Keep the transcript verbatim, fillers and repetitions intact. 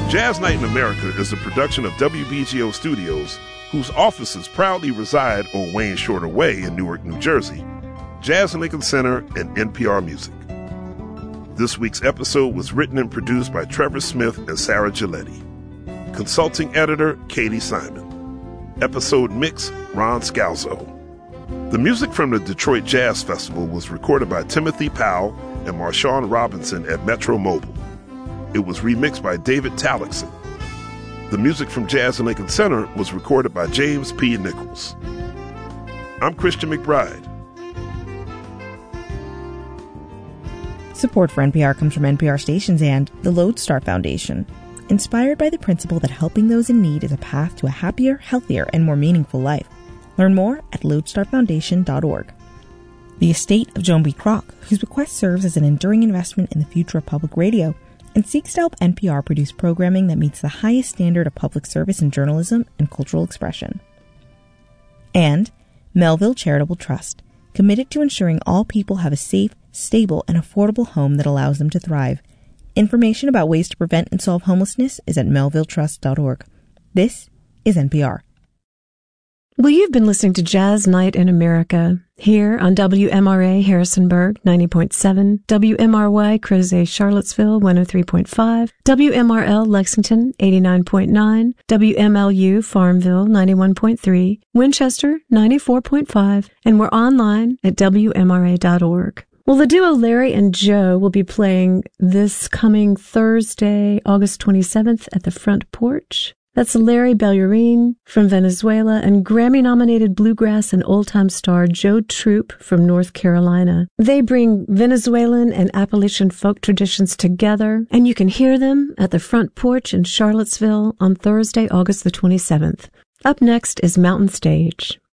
Jazz Night in America is a production of W B G O Studios, whose offices proudly reside on Wayne Shorter Way in Newark, New Jersey, Jazz Lincoln Center, and N P R Music. This week's episode was written and produced by Trevor Smith and Sarah Giletti. Consulting editor, Katie Simon. Episode mix, Ron Scalzo. The music from the Detroit Jazz Festival was recorded by Timothy Powell and Marshawn Robinson at Metro Mobile. It was remixed by David Talixon. The music from Jazz and Lincoln Center was recorded by James P. Nichols. I'm Christian McBride. Support for N P R comes from N P R stations and the Lodestar Foundation, inspired by the principle that helping those in need is a path to a happier, healthier, and more meaningful life. Learn more at lodestar foundation dot org. The estate of Joan B. Kroc, whose bequest serves as an enduring investment in the future of public radio, and seeks to help N P R produce programming that meets the highest standard of public service in journalism and cultural expression. And Melville Charitable Trust, committed to ensuring all people have a safe, stable, and affordable home that allows them to thrive. Information about ways to prevent and solve homelessness is at melville trust dot org. This is N P R. Well, you've been listening to Jazz Night in America here on W M R A Harrisonburg ninety point seven, W M R Y Crozet Charlottesville one oh three point five, W M R L Lexington eighty-nine point nine, W M L U Farmville ninety-one point three, Winchester ninety-four point five, and we're online at W M R A dot org. Well, the duo Larry and Joe will be playing this coming Thursday, August twenty-seventh at the Front Porch. That's Larry Bellarine from Venezuela and Grammy-nominated bluegrass and old-time star Joe Troop from North Carolina. They bring Venezuelan and Appalachian folk traditions together, and you can hear them at the Front Porch in Charlottesville on Thursday, August the twenty-seventh. Up next is Mountain Stage.